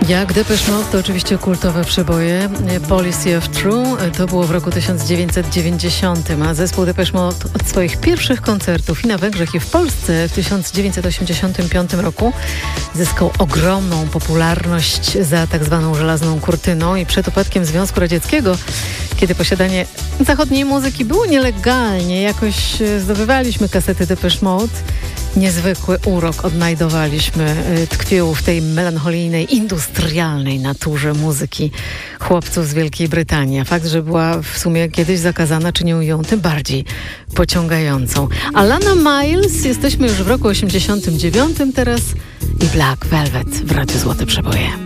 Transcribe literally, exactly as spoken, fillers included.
Jak Depeche Mode to oczywiście kultowe przeboje. Policy of True to było w roku tysiąc dziewięćset dziewięćdziesiątym, a zespół Depeche Mode od swoich pierwszych koncertów i na Węgrzech i w Polsce w tysiąc dziewięćset osiemdziesiątym piątym roku zyskał ogromną popularność za tak zwaną żelazną kurtyną i przed upadkiem Związku Radzieckiego, kiedy posiadanie zachodniej muzyki było nielegalnie, jakoś zdobywaliśmy kasety Depeche Mode. Niezwykły urok odnajdowaliśmy, tkwił w tej melancholijnej, industrialnej naturze muzyki chłopców z Wielkiej Brytanii. A fakt, że była w sumie kiedyś zakazana, czynił ją tym bardziej pociągającą. Alana Miles, jesteśmy już w roku osiemdziesiątym dziewiątym teraz i Black Velvet w Radiu Złote Przeboje.